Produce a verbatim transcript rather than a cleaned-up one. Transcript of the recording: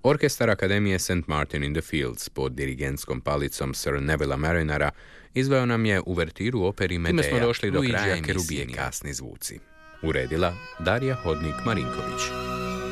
Orkestar Akademije Saint Martin in the Fields pod dirigentskom palicom Sir Nevilla Marinara izveo nam je uvertiru operi Medea. Time smo došli do kraja emisije Kasni zvuci. Uredila Darija Hodnik-Marinković.